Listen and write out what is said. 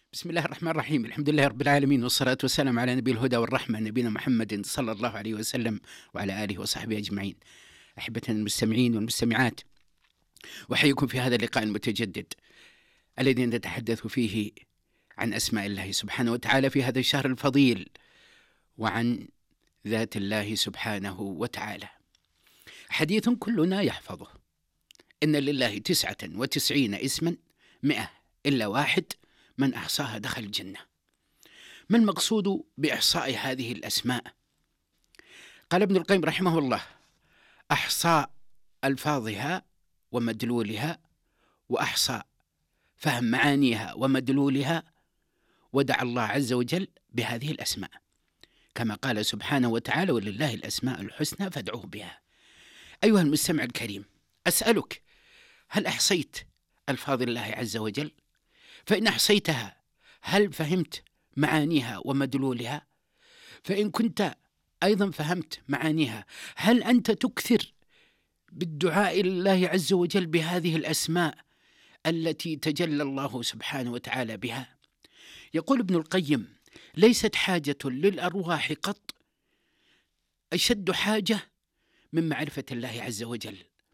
بسم الله الرحمن الرحيم. الحمد لله رب العالمين، والصلاة والسلام على نبي الهدى والرحمة، نبينا محمد صلى الله عليه وسلم وعلى آله وصحبه أجمعين. أحبتنا المستمعين والمستمعات، وحيكم في هذا اللقاء المتجدد الذي نتحدث فيه عن أسماء الله سبحانه وتعالى في هذا الشهر الفضيل، وعن ذات الله سبحانه وتعالى. حديث كلنا يحفظه: إن لله 99 اسما 100 إلا واحد من أحصاها دخل الجنة. ما المقصود بإحصاء هذه الأسماء؟ قال ابن القيم رحمه الله: أحصاء ألفاظها ومدلولها، وأحصاء فهم معانيها ومدلولها، ودعا الله عز وجل بهذه الأسماء كما قال سبحانه وتعالى: ولله الأسماء الحسنى فادعوه بها. أيها المستمع الكريم، أسألك: هل أحصيت ألفاظ الله عز وجل؟ فإن أحصيتها، هل فهمت معانيها ومدلولها؟ فإن كنت أيضا فهمت معانيها، هل أنت تكثر بالدعاء لله عز وجل بهذه الأسماء التي تجلى الله سبحانه وتعالى بها؟ يقول ابن القيم: ليست حاجة للأرواح قط أشد حاجة من معرفة الله عز وجل.